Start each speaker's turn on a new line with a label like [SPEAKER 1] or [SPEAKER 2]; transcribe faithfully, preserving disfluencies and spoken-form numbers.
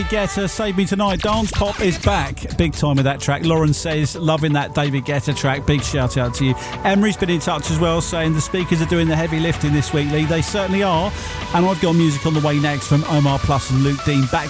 [SPEAKER 1] Guetta, Save Me Tonight. Dance Pop is back. Big time with that track. Lauren says, loving that David Guetta track. Big shout out to you. Emery's been in touch as well, saying the speakers are doing the heavy lifting this week, Lee. They certainly are. And I've got music on the way next from Omar Plus and Luke Dean. Back